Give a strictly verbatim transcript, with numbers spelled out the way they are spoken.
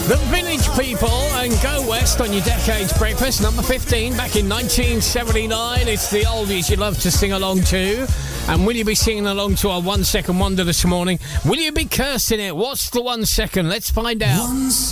The Village People and Go West on your Decades Breakfast, number fifteen, back in nineteen seventy-nine. It's the oldies you love to sing along to. And will you be singing along to our One Second Wonder this morning? Will you be cursing it? What's the one second? Let's find out. One